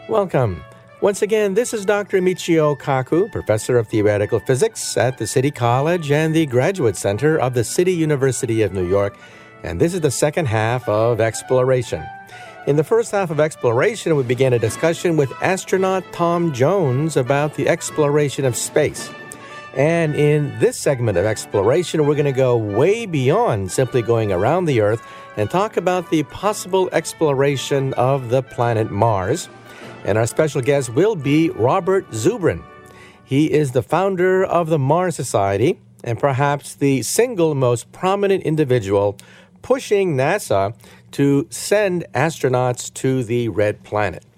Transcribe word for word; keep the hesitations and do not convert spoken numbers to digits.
Welcome. Once again, this is Doctor Michio Kaku, Professor of Theoretical Physics at the City College and the Graduate Center of the City University of New York, and this is the second half of Exploration. In the first half of Exploration, we began a discussion with astronaut Tom Jones about the exploration of space. And in this segment of Exploration, we're going to go way beyond simply going around the Earth and talk about the possible exploration of the planet Mars. And our special guest will be Robert Zubrin. He is the founder of the Mars Society and perhaps the single most prominent individual pushing NASA to send astronauts to the red planet.